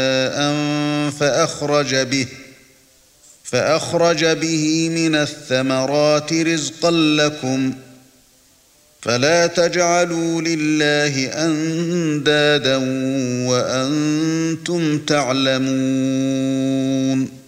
فأخرج به من الثمرات رزقا لكم فلا تجعلوا لله أندادا وأنتم تعلمون